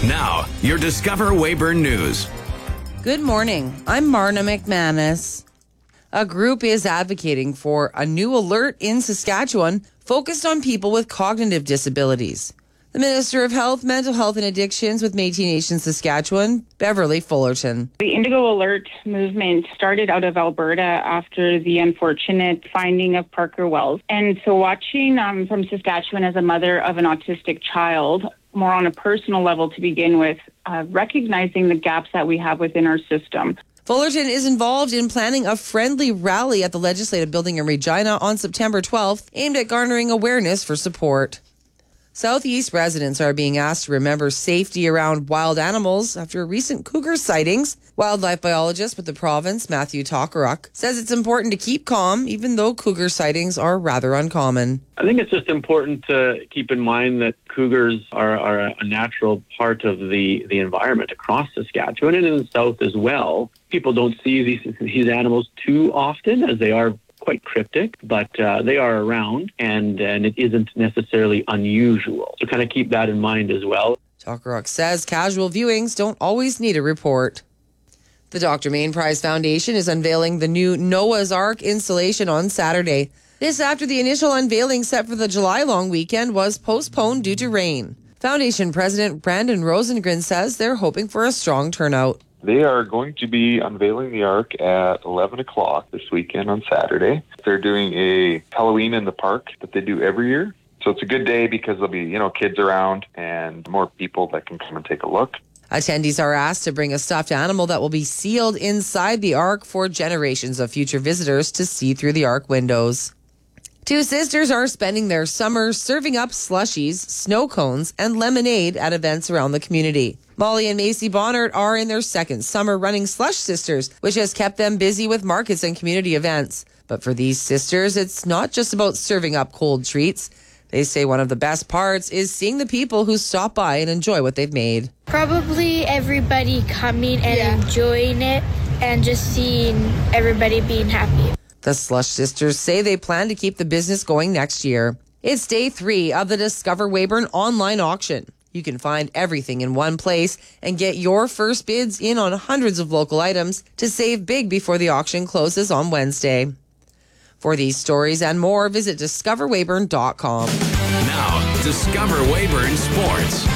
Now, your Discover Weyburn News. Good morning. I'm Marna McManus. A group is advocating for a new alert in Saskatchewan focused on people with cognitive disabilities. The Minister of Health, Mental Health and Addictions with Métis Nation Saskatchewan, Beverly Fullerton. The Indigo Alert movement started out of Alberta after the unfortunate finding of Parker Wells. And so watching from Saskatchewan as a mother of an autistic child, more on a personal level to begin with, recognizing the gaps that we have within our system. Fullerton is involved in planning a friendly rally at the Legislative Building in Regina on September 12th, aimed at garnering awareness for support. Southeast residents are being asked to remember safety around wild animals after recent cougar sightings. Wildlife biologist with the province, Matthew Tokaruk, says it's important to keep calm, even though cougar sightings are rather uncommon. I think it's just important to keep in mind that cougars are a natural part of the environment across Saskatchewan and in the south as well. People don't see these animals too often, as they are quite cryptic, but they are around, and it isn't necessarily unusual. So kind of keep that in mind as well. Tokaruk says casual viewings don't always need a report. The Dr. Main Prize Foundation is unveiling the new Noah's Ark installation on Saturday. This after the initial unveiling set for the July long weekend was postponed due to rain. Foundation President Brandon Rosengren says they're hoping for a strong turnout. They are going to be unveiling the Ark at 11 o'clock this weekend on Saturday. They're doing a Halloween in the park that they do every year. So it's a good day because there'll be, kids around and more people that can come and take a look. Attendees are asked to bring a stuffed animal that will be sealed inside the Ark for generations of future visitors to see through the Ark windows. Two sisters are spending their summer serving up slushies, snow cones, and lemonade at events around the community. Molly and Macy Bonnert are in their second summer running Slush Sisters, which has kept them busy with markets and community events. But for these sisters, it's not just about serving up cold treats. They say one of the best parts is seeing the people who stop by and enjoy what they've made. Probably everybody coming and enjoying it and just seeing everybody being happy. The Slush Sisters say they plan to keep the business going next year. It's day 3 of the Discover Weyburn online auction. You can find everything in one place and get your first bids in on hundreds of local items to save big before the auction closes on Wednesday. For these stories and more, visit discoverweyburn.com. Now, Discover Weyburn Sports.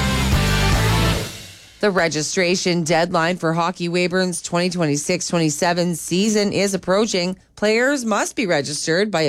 The registration deadline for Hockey Weyburn's 2026-27 season is approaching. Players must be registered by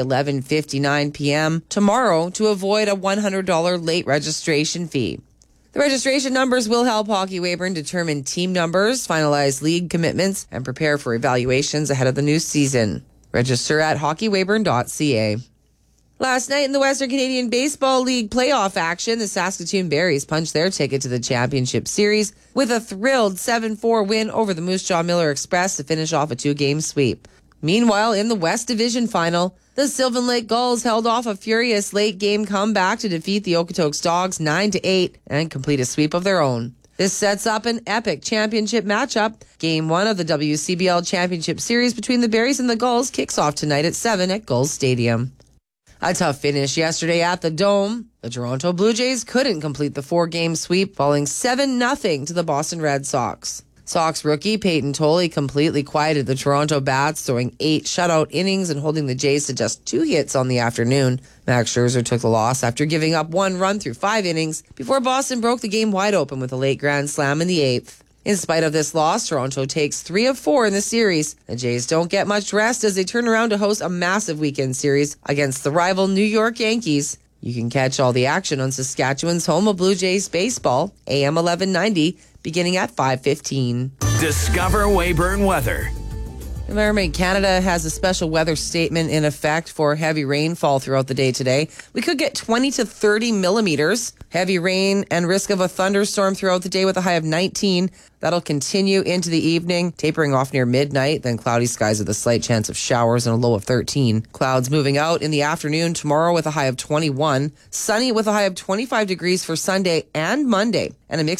11:59 p.m. tomorrow to avoid a $100 late registration fee. The registration numbers will help Hockey Weyburn determine team numbers, finalize league commitments, and prepare for evaluations ahead of the new season. Register at hockeyweyburn.ca. Last night in the Western Canadian Baseball League playoff action, the Saskatoon Berries punched their ticket to the championship series with a thrilled 7-4 win over the Moose Jaw Miller Express to finish off a 2-game sweep. Meanwhile, in the West Division final, the Sylvan Lake Gulls held off a furious late-game comeback to defeat the Okotoks Dogs 9-8 and complete a sweep of their own. This sets up an epic championship matchup. Game 1 of the WCBL Championship Series between the Berries and the Gulls kicks off tonight at 7 at Gulls Stadium. A tough finish yesterday at the Dome. The Toronto Blue Jays couldn't complete the 4-game sweep, falling 7-0 to the Boston Red Sox. Sox rookie Peyton Tolley completely quieted the Toronto Bats, throwing 8 shutout innings and holding the Jays to just 2 hits on the afternoon. Max Scherzer took the loss after giving up 1 run through 5 innings before Boston broke the game wide open with a late grand slam in the 8th. In spite of this loss, Toronto takes 3 of 4 in the series. The Jays don't get much rest as they turn around to host a massive weekend series against the rival New York Yankees. You can catch all the action on Saskatchewan's home of Blue Jays baseball, AM 1190, beginning at 5:15. Discover Weyburn weather. Environment Canada has a special weather statement in effect for heavy rainfall throughout the day today. We could get 20 to 30 millimeters. Heavy rain and risk of a thunderstorm throughout the day with a high of 19. That'll continue into the evening, tapering off near midnight, then cloudy skies with a slight chance of showers and a low of 13. Clouds moving out in the afternoon tomorrow with a high of 21. Sunny with a high of 25 degrees for Sunday and Monday, and a mix